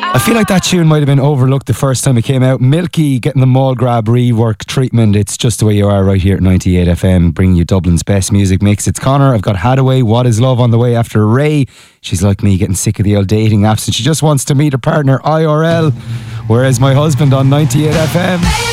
I feel like that tune might have been overlooked the first time it came out. Milky getting the Mall Grab rework treatment. It's just the way you are right here at 98 FM, bringing you Dublin's best music mix. It's Connor. I've got Hadaway, What Is Love on the way after Ray. She's like me, getting sick of the old dating apps and she just wants to meet her partner IRL. Whereas my husband on 98 FM.